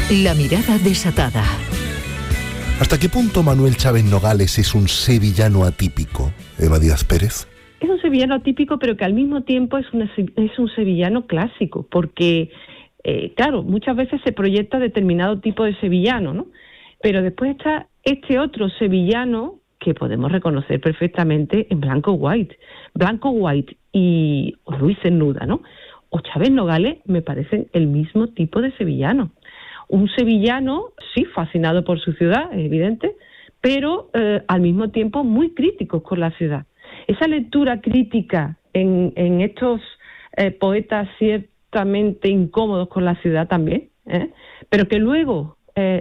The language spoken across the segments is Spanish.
La mirada desatada. ¿Hasta qué punto Manuel Chávez Nogales es un sevillano atípico, Eva Díaz Pérez? Es un sevillano atípico, pero que al mismo tiempo es un sevillano clásico, porque, claro, muchas veces se proyecta determinado tipo de sevillano, ¿no? Pero después está este otro sevillano que podemos reconocer perfectamente en Blanco White. Blanco White y Luis Cernuda, ¿no? O Chávez Nogales me parecen el mismo tipo de sevillano. Un sevillano, sí, fascinado por su ciudad, es evidente, pero al mismo tiempo muy crítico con la ciudad. Esa lectura crítica en estos poetas ciertamente incómodos con la ciudad también, pero que luego,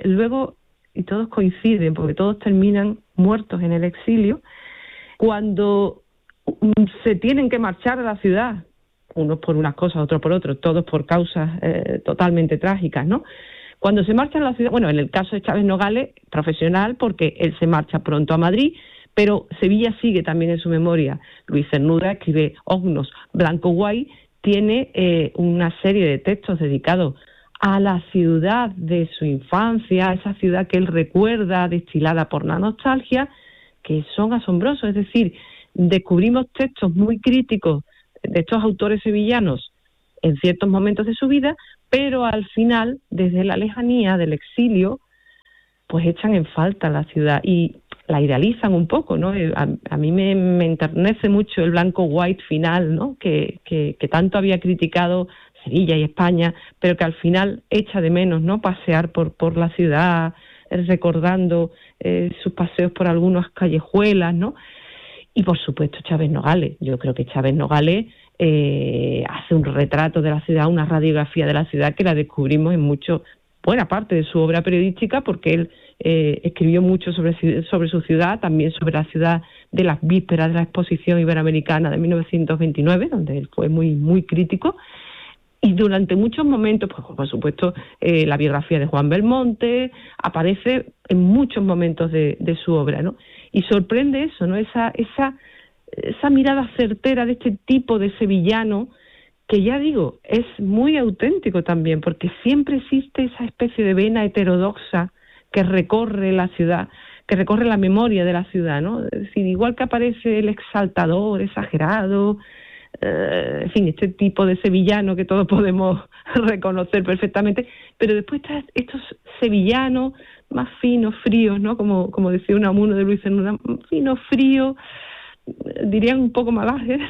y todos coinciden, porque todos terminan muertos en el exilio, cuando se tienen que marchar a la ciudad, unos por unas cosas, otros por otros, todos por causas totalmente trágicas, ¿no? Cuando se marcha a la ciudad, bueno, en el caso de Chávez Nogales, profesional, porque él se marcha pronto a Madrid, pero Sevilla sigue también en su memoria. Luis Cernuda escribe Ognos. Blanco White tiene una serie de textos dedicados a la ciudad de su infancia, a esa ciudad que él recuerda, destilada por la nostalgia, que son asombrosos. Es decir, descubrimos textos muy críticos de estos autores sevillanos en ciertos momentos de su vida, pero al final, desde la lejanía del exilio, pues echan en falta la ciudad y la idealizan un poco, ¿no? A mí me enternece mucho el Blanco White final, ¿no? Que tanto había criticado Sevilla y España, pero que al final echa de menos, ¿no? Pasear por la ciudad, recordando sus paseos por algunas callejuelas, ¿no? Y por supuesto Chávez Nogales. Yo creo que Chávez Nogales hace un retrato de la ciudad, una radiografía de la ciudad que la descubrimos en buena parte de su obra periodística, porque él escribió mucho sobre su ciudad, también sobre la ciudad de las vísperas de la Exposición Iberoamericana de 1929, donde él fue muy, muy crítico. Y durante muchos momentos, pues por supuesto, la biografía de Juan Belmonte aparece en muchos momentos de su obra, ¿no? Y sorprende eso, ¿no? Esa mirada certera de este tipo de sevillano, que ya digo, es muy auténtico también, porque siempre existe esa especie de vena heterodoxa que recorre la ciudad, que recorre la memoria de la ciudad, ¿no? Es decir, igual que aparece el exaltador, exagerado, en fin, este tipo de sevillano que todos podemos reconocer perfectamente, pero después están estos sevillanos más finos, fríos, ¿no? Como decía Unamuno de Luis Cernuda, finos, fríos, dirían un poco malajes,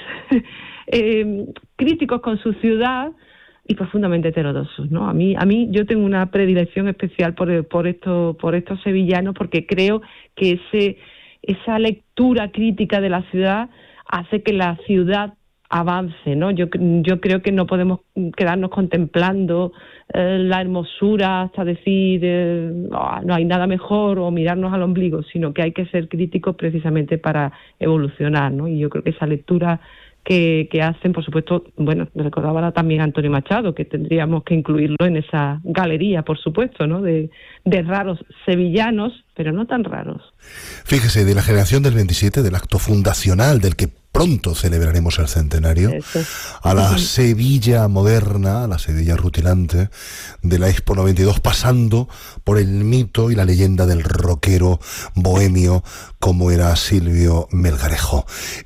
críticos con su ciudad y profundamente heterodoxos, ¿no? A mí yo tengo una predilección especial por estos sevillanos, porque creo que esa lectura crítica de la ciudad hace que la ciudad avance, ¿no? Yo creo que no podemos quedarnos contemplando la hermosura hasta decir no hay nada mejor o mirarnos al ombligo, sino que hay que ser críticos precisamente para evolucionar, ¿no? Y yo creo que esa lectura que hacen, por supuesto, bueno, me recordaba también Antonio Machado, que tendríamos que incluirlo en esa galería, por supuesto, ¿no? De raros sevillanos, pero no tan raros. Fíjese, de la generación del 27, del acto fundacional, del que pronto celebraremos el centenario, a la Sevilla moderna, a la Sevilla rutilante de la Expo 92, pasando por el mito y la leyenda del rockero bohemio como era Silvio Melgarejo.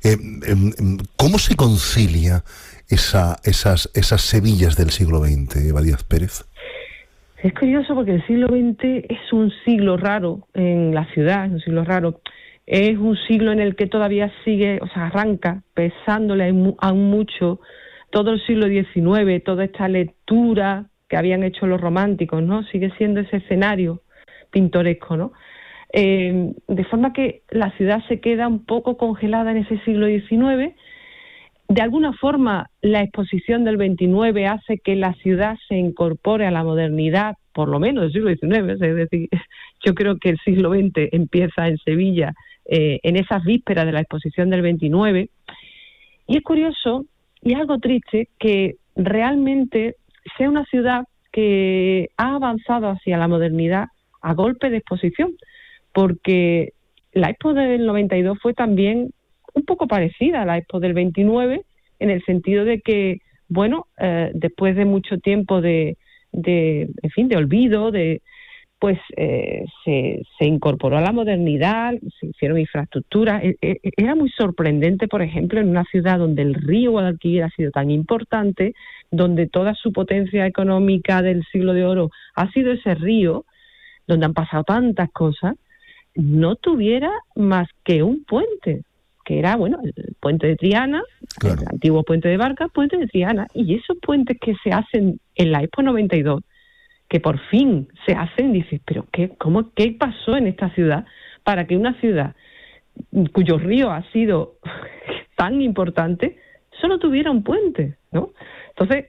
¿Cómo se concilia esas Sevillas del siglo XX, Eva Díaz Pérez? Es curioso porque el siglo XX es un siglo raro en la ciudad, es un siglo raro. Es un siglo en el que todavía sigue, arranca pesándole aún mucho todo el siglo XIX, toda esta lectura que habían hecho los románticos, ¿no? Sigue siendo ese escenario pintoresco, ¿no? De forma que la ciudad se queda un poco congelada en ese siglo XIX. De alguna forma, la exposición del 29 hace que la ciudad se incorpore a la modernidad, por lo menos del siglo XIX. Es decir, yo creo que el siglo XX empieza en Sevilla, en esas vísperas de la exposición del 29. Y es curioso y algo triste que realmente sea una ciudad que ha avanzado hacia la modernidad a golpe de exposición, porque la Expo del 92 fue también un poco parecida a la Expo del 29, en el sentido de que, bueno, después de mucho tiempo de olvido, pues se incorporó a la modernidad, se hicieron infraestructuras. Era muy sorprendente, por ejemplo, en una ciudad donde el río Guadalquivir ha sido tan importante, donde toda su potencia económica del siglo de oro ha sido ese río, donde han pasado tantas cosas, no tuviera más que un puente, que era, el puente de Triana, claro, el antiguo puente de Barca, puente de Triana. Y esos puentes que se hacen en la Expo 92, que por fin se hacen, dices, pero ¿qué pasó en esta ciudad para que una ciudad cuyo río ha sido tan importante solo tuviera un puente, ¿no? Entonces,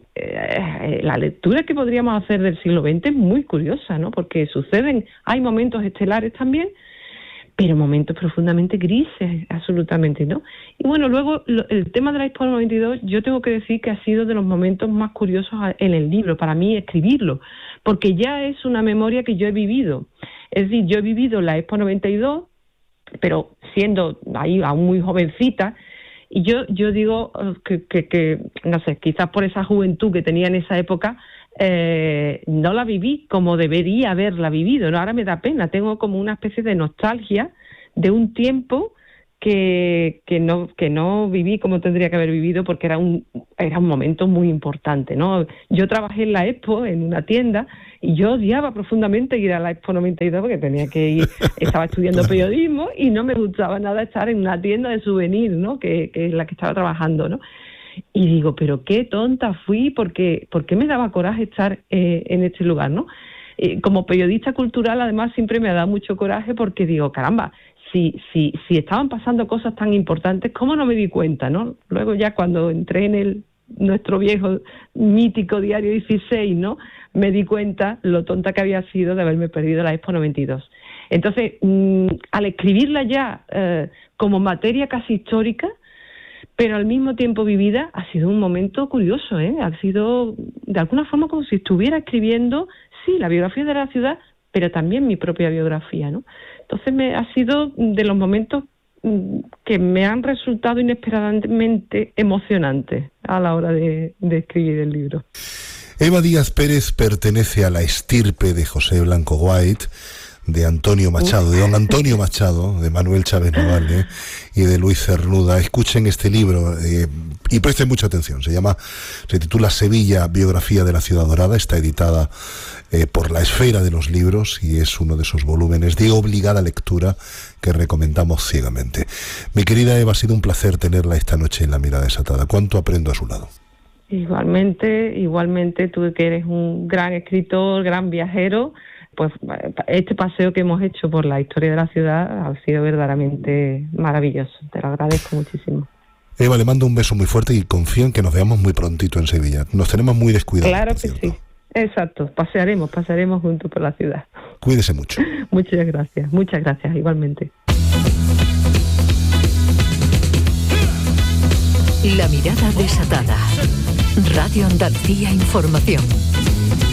la lectura que podríamos hacer del siglo XX es muy curiosa, ¿no? Porque hay momentos estelares también, pero momentos profundamente grises, absolutamente, ¿no? Y bueno, luego el tema de la Expo 92, yo tengo que decir que ha sido de los momentos más curiosos en el libro, para mí escribirlo, porque ya es una memoria que yo he vivido. Es decir, yo he vivido la Expo 92, pero siendo ahí aún muy jovencita, y yo digo que no sé, quizás por esa juventud que tenía en esa época, no la viví como debería haberla vivido, ¿no? Ahora me da pena, tengo como una especie de nostalgia de un tiempo que no viví como tendría que haber vivido, porque era un momento muy importante, ¿no? Yo trabajé en la Expo, en una tienda, y yo odiaba profundamente ir a la Expo 92 porque tenía que ir, estaba estudiando periodismo y no me gustaba nada estar en una tienda de souvenir, ¿no? Que es la que estaba trabajando, ¿no? Y digo, pero qué tonta fui, ¿por qué me daba coraje estar en este lugar, ¿no? Como periodista cultural, además, siempre me ha dado mucho coraje porque digo, caramba, si estaban pasando cosas tan importantes, ¿cómo no me di cuenta, no? Luego ya cuando entré en nuestro viejo mítico Diario 16, ¿no? Me di cuenta lo tonta que había sido de haberme perdido la Expo 92. Entonces, al escribirla ya como materia casi histórica, pero al mismo tiempo vivida, ha sido un momento curioso, ¿eh? Ha sido de alguna forma como si estuviera escribiendo, sí, la biografía de la ciudad, pero también mi propia biografía, ¿no? Entonces ha sido de los momentos que me han resultado inesperadamente emocionantes a la hora de escribir el libro. Eva Díaz Pérez pertenece a la estirpe de José Blanco White, de Antonio Machado, de don Antonio Machado, de Manuel Chávez Navale y de Luis Cernuda. Escuchen este libro y presten mucha atención. Se titula Sevilla, biografía de la ciudad dorada. Está editada por La Esfera de los Libros y es uno de esos volúmenes de obligada lectura que recomendamos ciegamente. Mi querida Eva, ha sido un placer tenerla esta noche en La Mirada Desatada. ¿Cuánto aprendo a su lado? Igualmente, tú que eres un gran escritor, gran viajero, pues este paseo que hemos hecho por la historia de la ciudad ha sido verdaderamente maravilloso. Te lo agradezco muchísimo. Eva, le mando un beso muy fuerte y confío en que nos veamos muy prontito en Sevilla. Nos tenemos muy descuidados. Claro que sí, exacto. Pasearemos juntos por la ciudad. Cuídese mucho. Muchas gracias, igualmente. La Mirada Desatada. Radio Andalucía Información.